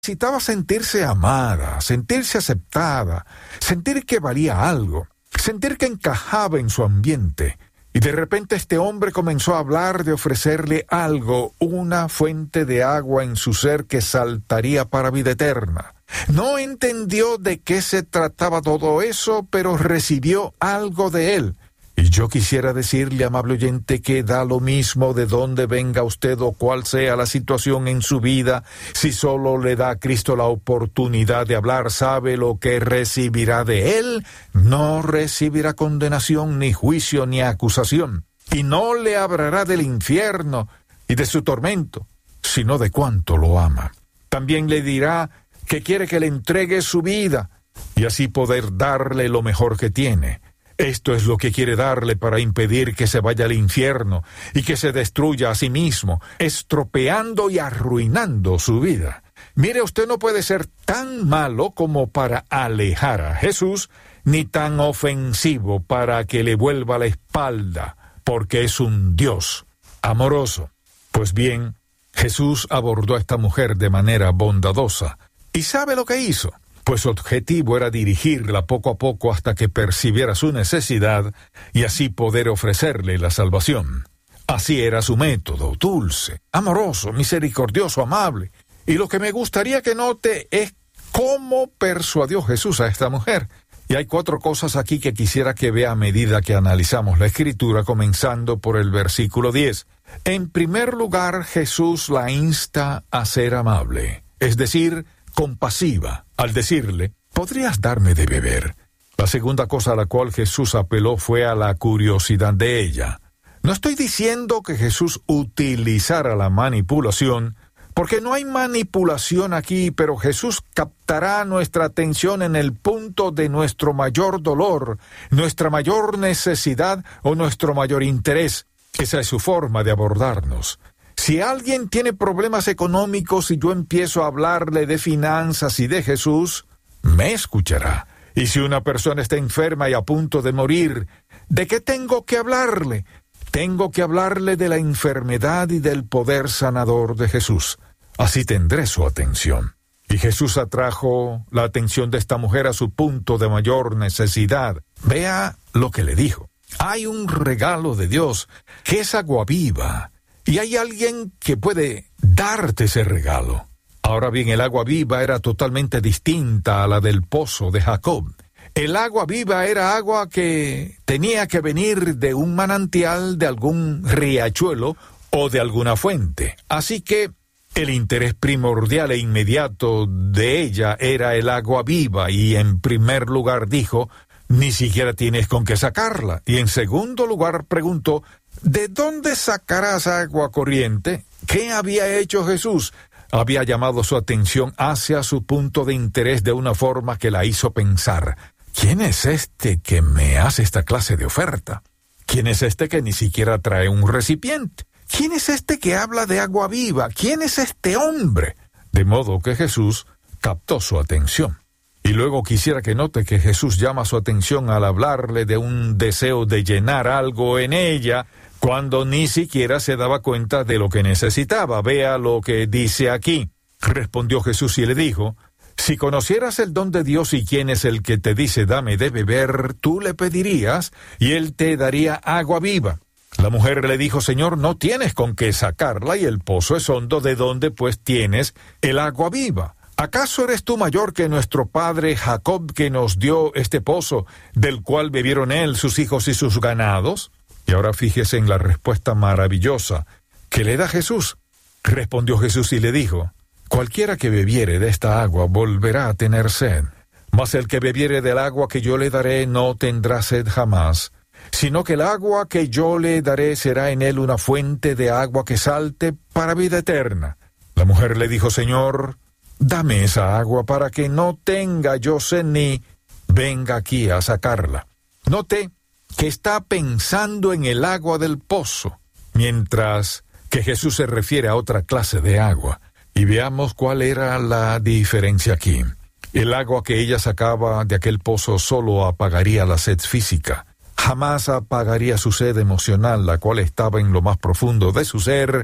necesitaba sentirse amada, sentirse aceptada, sentir que valía algo, sentir que encajaba en su ambiente. Y de repente este hombre comenzó a hablar de ofrecerle algo, una fuente de agua en su ser que saltaría para vida eterna. No entendió de qué se trataba todo eso, pero recibió algo de él. Y yo quisiera decirle, amable oyente, que da lo mismo de dónde venga usted o cuál sea la situación en su vida. Si solo le da a Cristo la oportunidad de hablar, sabe lo que recibirá de él. No recibirá condenación, ni juicio, ni acusación. Y no le hablará del infierno y de su tormento, sino de cuánto lo ama. También le dirá que quiere que le entregue su vida y así poder darle lo mejor que tiene. Esto es lo que quiere darle para impedir que se vaya al infierno y que se destruya a sí mismo, estropeando y arruinando su vida. Mire, usted no puede ser tan malo como para alejar a Jesús, ni tan ofensivo para que le vuelva la espalda, porque es un Dios amoroso. Pues bien, Jesús abordó a esta mujer de manera bondadosa. ¿Y sabe lo que hizo? Pues su objetivo era dirigirla poco a poco hasta que percibiera su necesidad y así poder ofrecerle la salvación. Así era su método, dulce, amoroso, misericordioso, amable. Y lo que me gustaría que note es cómo persuadió Jesús a esta mujer. Y hay 4 cosas aquí que quisiera que vea a medida que analizamos la Escritura, comenzando por el versículo 10. En primer lugar, Jesús la insta a ser amable, es decir, compasiva, al decirle, ¿podrías darme de beber? La segunda cosa a la cual Jesús apeló fue a la curiosidad de ella. No estoy diciendo que Jesús utilizara la manipulación, porque no hay manipulación aquí, pero Jesús captará nuestra atención en el punto de nuestro mayor dolor, nuestra mayor necesidad o nuestro mayor interés. Esa es su forma de abordarnos. Si alguien tiene problemas económicos y yo empiezo a hablarle de finanzas y de Jesús, me escuchará. Y si una persona está enferma y a punto de morir, ¿de qué tengo que hablarle? Tengo que hablarle de la enfermedad y del poder sanador de Jesús. Así tendré su atención. Y Jesús atrajo la atención de esta mujer a su punto de mayor necesidad. Vea lo que le dijo. Hay un regalo de Dios, que es agua viva. Y hay alguien que puede darte ese regalo. Ahora bien, el agua viva era totalmente distinta a la del pozo de Jacob. El agua viva era agua que tenía que venir de un manantial, de algún riachuelo o de alguna fuente. Así que el interés primordial e inmediato de ella era el agua viva y en primer lugar dijo, ni siquiera tienes con qué sacarla. Y en segundo lugar preguntó, ¿de dónde sacarás agua corriente? ¿Qué había hecho Jesús? Había llamado su atención hacia su punto de interés de una forma que la hizo pensar, ¿quién es este que me hace esta clase de oferta? ¿Quién es este que ni siquiera trae un recipiente? ¿Quién es este que habla de agua viva? ¿Quién es este hombre? De modo que Jesús captó su atención. Y luego quisiera que note que Jesús llama su atención al hablarle de un deseo de llenar algo en ella, cuando ni siquiera se daba cuenta de lo que necesitaba. Vea lo que dice aquí. Respondió Jesús y le dijo, si conocieras el don de Dios y quién es el que te dice dame de beber, tú le pedirías y él te daría agua viva. La mujer le dijo, Señor, no tienes con qué sacarla y el pozo es hondo, ¿de dónde pues tienes el agua viva? ¿Acaso eres tú mayor que nuestro padre Jacob, que nos dio este pozo, del cual bebieron él, sus hijos y sus ganados? Y ahora fíjese en la respuesta maravillosa que le da Jesús. Respondió Jesús y le dijo, cualquiera que bebiere de esta agua volverá a tener sed, mas el que bebiere del agua que yo le daré no tendrá sed jamás, sino que el agua que yo le daré será en él una fuente de agua que salte para vida eterna. La mujer le dijo, Señor, dame esa agua para que no tenga yo sed ni venga aquí a sacarla. Note que está pensando en el agua del pozo, mientras que Jesús se refiere a otra clase de agua. Y veamos cuál era la diferencia aquí. El agua que ella sacaba de aquel pozo solo apagaría la sed física. Jamás apagaría su sed emocional, la cual estaba en lo más profundo de su ser,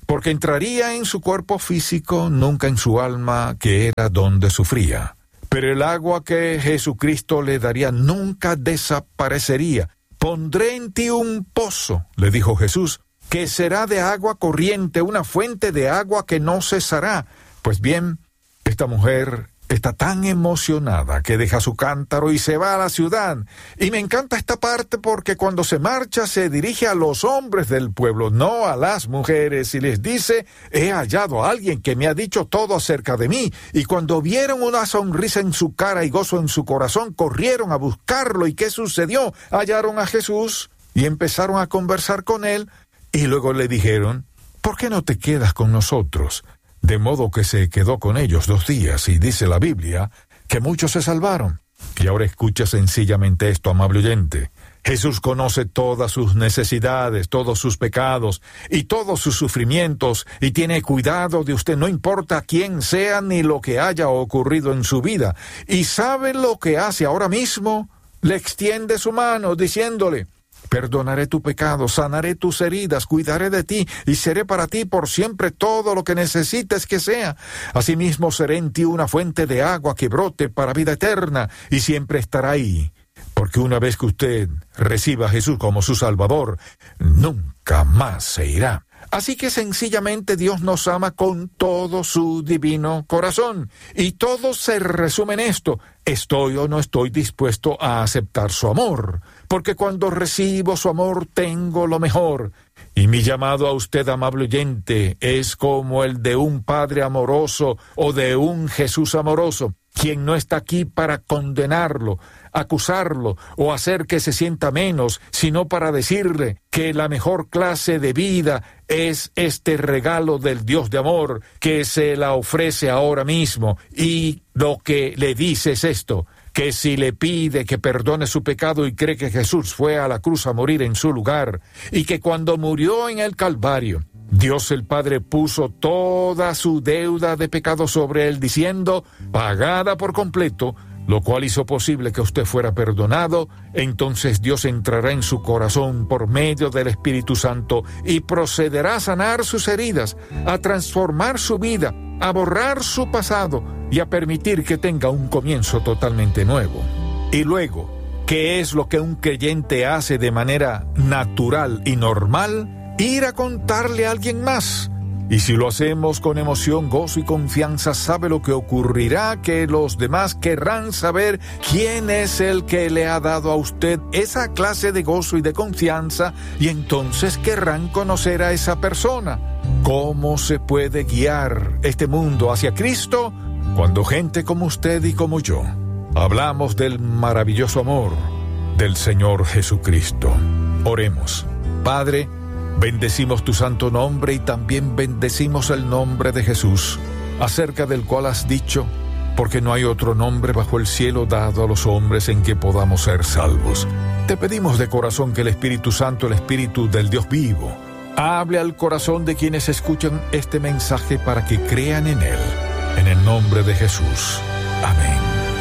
porque entraría en su cuerpo físico, nunca en su alma, que era donde sufría. Pero el agua que Jesucristo le daría nunca desaparecería. Pondré en ti un pozo, le dijo Jesús, que será de agua corriente, una fuente de agua que no cesará. Pues bien, esta mujer está tan emocionada que deja su cántaro y se va a la ciudad. Y me encanta esta parte porque cuando se marcha se dirige a los hombres del pueblo, no a las mujeres, y les dice: he hallado a alguien que me ha dicho todo acerca de mí. Y cuando vieron una sonrisa en su cara y gozo en su corazón, corrieron a buscarlo. ¿Y qué sucedió? Hallaron a Jesús y empezaron a conversar con él, y luego le dijeron: ¿por qué no te quedas con nosotros? De modo que se quedó con ellos 2 días, y dice la Biblia que muchos se salvaron. Y ahora escucha sencillamente esto, amable oyente. Jesús conoce todas sus necesidades, todos sus pecados y todos sus sufrimientos, y tiene cuidado de usted, no importa quién sea ni lo que haya ocurrido en su vida. Y sabe lo que hace ahora mismo. Le extiende su mano diciéndole: perdonaré tu pecado, sanaré tus heridas, cuidaré de ti y seré para ti por siempre todo lo que necesites que sea. Asimismo seré en ti una fuente de agua que brote para vida eterna y siempre estará ahí. Porque una vez que usted reciba a Jesús como su Salvador, nunca más se irá. Así que sencillamente Dios nos ama con todo su divino corazón. Y todo se resume en esto: ¿estoy o no estoy dispuesto a aceptar su amor? Porque cuando recibo su amor tengo lo mejor. Y mi llamado a usted, amable oyente, es como el de un Padre amoroso o de un Jesús amoroso, quien no está aquí para condenarlo, acusarlo o hacer que se sienta menos, sino para decirle que la mejor clase de vida es este regalo del Dios de amor que se la ofrece ahora mismo. Y lo que le dice es esto: que si le pide que perdone su pecado y cree que Jesús fue a la cruz a morir en su lugar, y que cuando murió en el Calvario, Dios el Padre puso toda su deuda de pecado sobre él, diciendo: pagada por completo, lo cual hizo posible que usted fuera perdonado. Entonces Dios entrará en su corazón por medio del Espíritu Santo y procederá a sanar sus heridas, a transformar su vida, a borrar su pasado y a permitir que tenga un comienzo totalmente nuevo. Y luego, ¿qué es lo que un creyente hace de manera natural y normal? Ir a contarle a alguien más. Y si lo hacemos con emoción, gozo y confianza, ¿sabe lo que ocurrirá? Que los demás querrán saber quién es el que le ha dado a usted esa clase de gozo y de confianza, y entonces querrán conocer a esa persona. ¿Cómo se puede guiar este mundo hacia Cristo? Cuando gente como usted y como yo hablamos del maravilloso amor del Señor Jesucristo. Oremos. Padre, bendecimos tu santo nombre y también bendecimos el nombre de Jesús, acerca del cual has dicho: porque no hay otro nombre bajo el cielo dado a los hombres en que podamos ser salvos. Te pedimos de corazón que el Espíritu Santo, el Espíritu del Dios vivo, hable al corazón de quienes escuchan este mensaje para que crean en él. En el nombre de Jesús. Amén.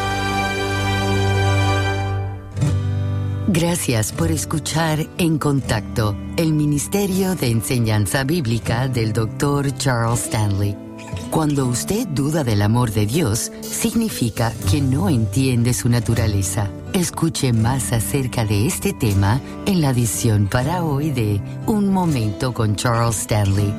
Gracias por escuchar En Contacto, el Ministerio de Enseñanza Bíblica del Dr. Charles Stanley. Cuando usted duda del amor de Dios, significa que no entiende su naturaleza. Escuche más acerca de este tema en la edición para hoy de Un Momento con Charles Stanley.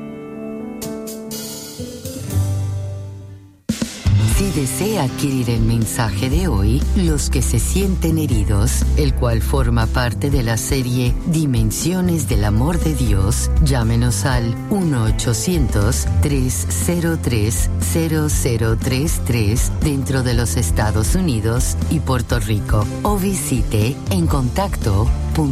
Si desea adquirir el mensaje de hoy, Los que se sienten heridos, el cual forma parte de la serie Dimensiones del Amor de Dios, llámenos al 1-800-303-0033 dentro de los Estados Unidos y Puerto Rico, o visite encontacto.org.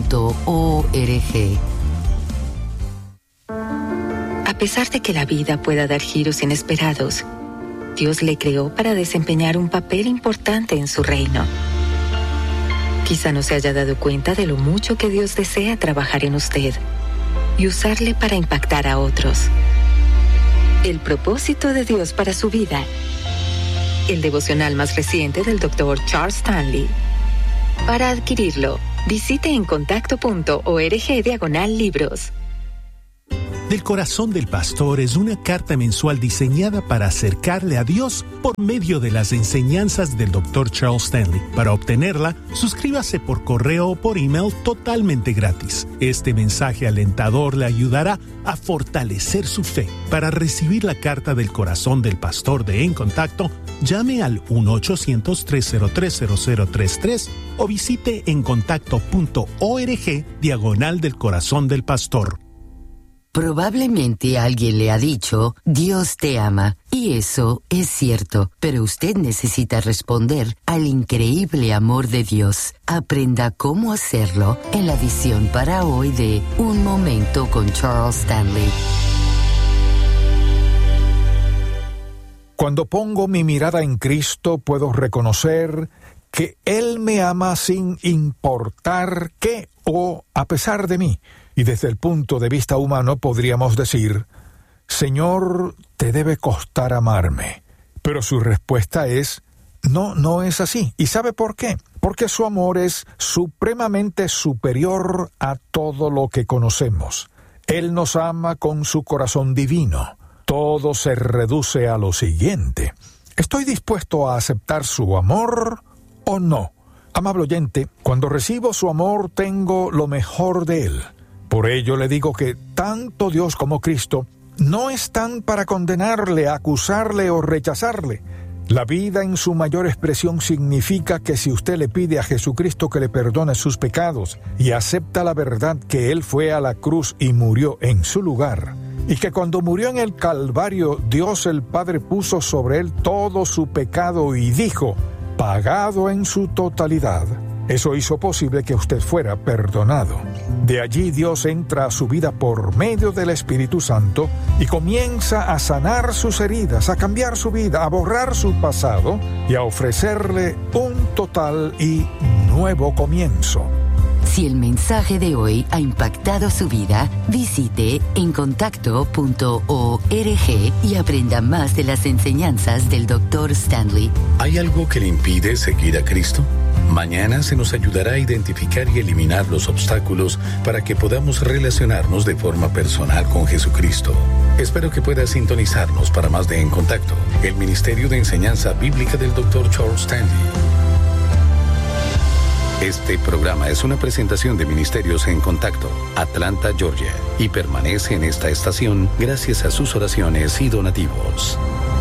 A pesar de que la vida pueda dar giros inesperados, Dios le creó para desempeñar un papel importante en su reino. Quizá no se haya dado cuenta de lo mucho que Dios desea trabajar en usted y usarle para impactar a otros. El propósito de Dios para su vida. El devocional más reciente del Dr. Charles Stanley. Para adquirirlo, visite encontacto.org/libros. del Corazón del Pastor es una carta mensual diseñada para acercarle a Dios por medio de las enseñanzas del Dr. Charles Stanley. Para obtenerla, suscríbase por correo o por email totalmente gratis. Este mensaje alentador le ayudará a fortalecer su fe. Para recibir la carta del Corazón del Pastor de En Contacto, llame al 1-800-303-0033 o visite encontacto.org/diagonal del Corazón del Pastor. Probablemente alguien le ha dicho, Dios te ama, y eso es cierto, pero usted necesita responder al increíble amor de Dios. Aprenda cómo hacerlo en la edición para hoy de Un Momento con Charles Stanley. Cuando pongo mi mirada en Cristo, puedo reconocer que Él me ama sin importar qué o a pesar de mí. Y desde el punto de vista humano podríamos decir, Señor, te debe costar amarme. Pero su respuesta es, no es así. ¿Y sabe por qué? Porque su amor es supremamente superior a todo lo que conocemos. Él nos ama con su corazón divino. Todo se reduce a lo siguiente. ¿Estoy dispuesto a aceptar su amor o no? Amable oyente, cuando recibo su amor tengo lo mejor de Él. Por ello le digo que tanto Dios como Cristo no están para condenarle, acusarle o rechazarle. La vida en su mayor expresión significa que si usted le pide a Jesucristo que le perdone sus pecados y acepta la verdad que Él fue a la cruz y murió en su lugar, y que cuando murió en el Calvario, Dios el Padre puso sobre Él todo su pecado y dijo, pagado en su totalidad. Eso hizo posible que usted fuera perdonado. De allí Dios entra a su vida por medio del Espíritu Santo y comienza a sanar sus heridas, a cambiar su vida, a borrar su pasado y a ofrecerle un total y nuevo comienzo. Si el mensaje de hoy ha impactado su vida, visite encontacto.org y aprenda más de las enseñanzas del Dr. Stanley. ¿Hay algo que le impide seguir a Cristo? Mañana se nos ayudará a identificar y eliminar los obstáculos para que podamos relacionarnos de forma personal con Jesucristo. Espero que pueda sintonizarnos para más de En Contacto, el Ministerio de Enseñanza Bíblica del Dr. Charles Stanley. Este programa es una presentación de Ministerios En Contacto, Atlanta, Georgia, y permanece en esta estación gracias a sus oraciones y donativos.